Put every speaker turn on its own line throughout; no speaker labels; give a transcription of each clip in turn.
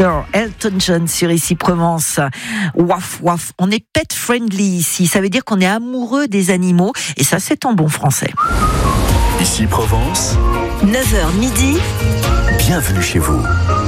Sir Elton John sur Ici Provence. Waf waf, on est pet friendly ici, ça veut dire qu'on est amoureux des animaux et ça c'est en bon français.
Ici Provence,
9h midi,
bienvenue chez vous.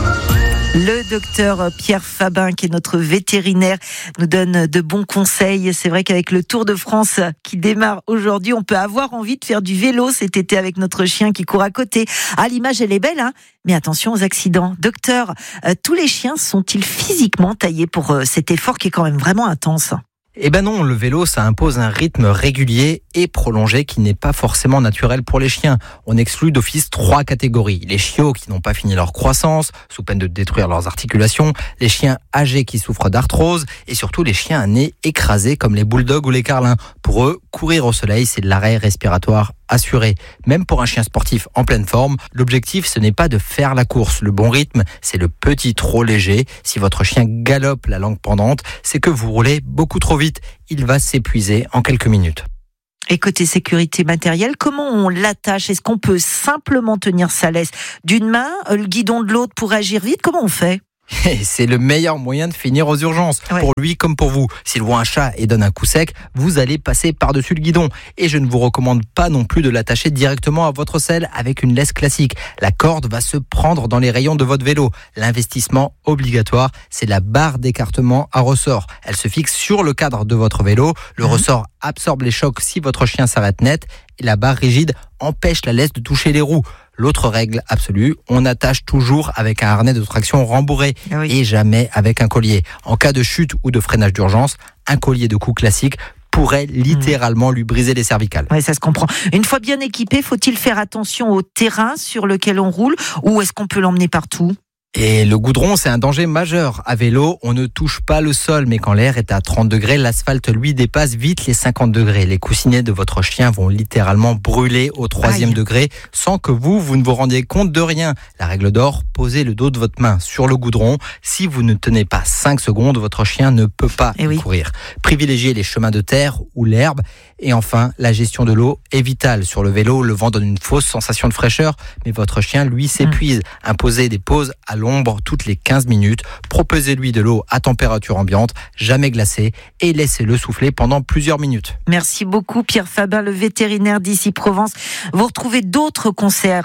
Le docteur Pierre Fabin, qui est notre vétérinaire, nous donne de bons conseils. C'est vrai qu'avec le Tour de France qui démarre aujourd'hui, on peut avoir envie de faire du vélo cet été avec notre chien qui court à côté. Ah, l'image, elle est belle, hein ? Mais attention aux accidents. Docteur, tous les chiens sont-ils physiquement taillés pour cet effort qui est quand même vraiment intense ?
Eh ben non, le vélo, ça impose un rythme régulier et prolongé qui n'est pas forcément naturel pour les chiens. On exclut d'office 3 catégories. Les chiots qui n'ont pas fini leur croissance, sous peine de détruire leurs articulations, les chiens âgés qui souffrent d'arthrose et surtout les chiens à nez écrasé comme les bulldogs ou les carlins. Pour eux, courir au soleil, c'est de l'arrêt respiratoire assuré. Même pour un chien sportif en pleine forme, l'objectif, ce n'est pas de faire la course. Le bon rythme, c'est le petit trot léger. Si votre chien galope la langue pendante, c'est que vous roulez beaucoup trop vite. Il va s'épuiser en quelques minutes.
Et côté sécurité matérielle, comment on l'attache ? Est-ce qu'on peut simplement tenir sa laisse d'une main, le guidon de l'autre pour agir vite ? Comment on fait ?
Et c'est le meilleur moyen de finir aux urgences, pour lui comme pour vous. S'il voit un chat et donne un coup sec, vous allez passer par-dessus le guidon. Et je ne vous recommande pas non plus de l'attacher directement à votre selle avec une laisse classique. La corde va se prendre dans les rayons de votre vélo. L'investissement obligatoire, c'est la barre d'écartement à ressort. Elle se fixe sur le cadre de votre vélo. Le ressort absorbe les chocs si votre chien s'arrête net. Et la barre rigide empêche la laisse de toucher les roues. L'autre règle absolue, on attache toujours avec un harnais de traction rembourré et jamais avec un collier. En cas de chute ou de freinage d'urgence, un collier de cou classique pourrait littéralement lui briser les cervicales.
Oui, ça se comprend. Une fois bien équipé, faut-il faire attention au terrain sur lequel on roule ou est-ce qu'on peut l'emmener partout ?
Et le goudron, c'est un danger majeur. À vélo, on ne touche pas le sol, mais quand l'air est à 30 degrés, l'asphalte, lui, dépasse vite les 50 degrés. Les coussinets de votre chien vont littéralement brûler au 3e degré sans que vous ne vous rendiez compte de rien. La règle d'or, posez le dos de votre main sur le goudron. Si vous ne tenez pas 5 secondes, votre chien ne peut pas courir. Privilégiez les chemins de terre ou l'herbe. Et enfin, la gestion de l'eau est vitale. Sur le vélo, le vent donne une fausse sensation de fraîcheur, mais votre chien, lui, s'épuise. Imposez des pauses à l'ombre toutes les 15 minutes. Proposez-lui de l'eau à température ambiante, jamais glacée, et laissez-le souffler pendant plusieurs minutes.
Merci beaucoup Pierre Fabin, le vétérinaire d'Ici Provence. Vous retrouvez d'autres conseils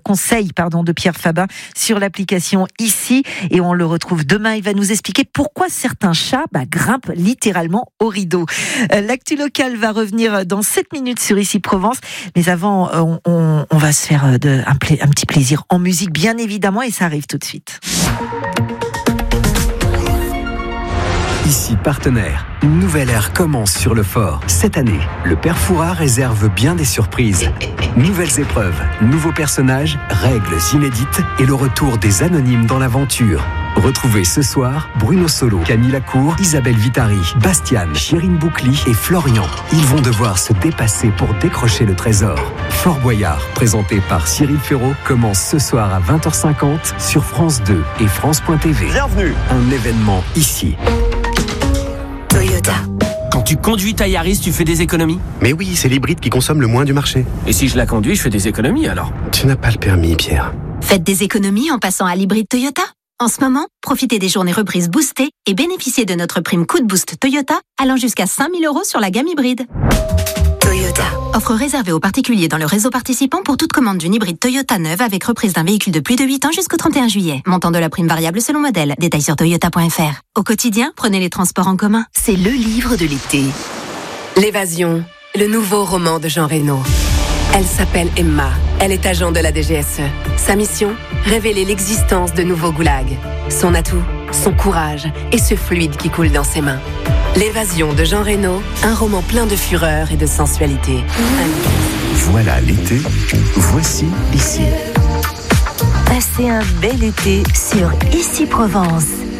de Pierre Fabin sur l'application Ici, et on le retrouve demain. Il va nous expliquer pourquoi certains chats grimpent littéralement au rideau. L'actu locale va revenir dans 7 minutes sur Ici Provence, mais avant on va se faire un petit plaisir en musique bien évidemment, et ça arrive tout de suite.
Ici Partenaire, une nouvelle ère commence sur le fort. Cette année, le Père Fouras réserve bien des surprises. Nouvelles épreuves, nouveaux personnages, règles inédites et le retour des anonymes dans l'aventure. Retrouvez ce soir Bruno Solo, Camille Lacour, Isabelle Vitari, Bastiane, Chirine Boucli et Florian. Ils vont devoir se dépasser pour décrocher le trésor. Fort Boyard, présenté par Cyril Ferraud, commence ce soir à 20h50 sur France 2 et France.tv.
Bienvenue.
Un événement ici.
Toyota.
Quand tu conduis ta Yaris, tu fais des économies ?
Mais oui, c'est l'hybride qui consomme le moins du marché.
Et si je la conduis, je fais des économies alors ?
Tu n'as pas le permis, Pierre.
Faites des économies en passant à l'hybride Toyota. En ce moment, profitez des journées reprises boostées et bénéficiez de notre prime coup de boost Toyota allant jusqu'à 5 000 € sur la gamme hybride. Toyota. Offre réservée aux particuliers dans le réseau participant pour toute commande d'une hybride Toyota neuve avec reprise d'un véhicule de plus de 8 ans jusqu'au 31 juillet. Montant de la prime variable selon modèle. Détails sur toyota.fr. Au quotidien, prenez les transports en commun.
C'est le livre de l'été. L'évasion, le nouveau roman de Jean Reno. Elle s'appelle Emma. Elle est agent de la DGSE. Sa mission, révéler l'existence de nouveaux goulags. Son atout, son courage et ce fluide qui coule dans ses mains. L'évasion de Jean Reno, un roman plein de fureur et de sensualité.
Voilà l'été, voici Ici.
Passez un bel été sur Ici Provence.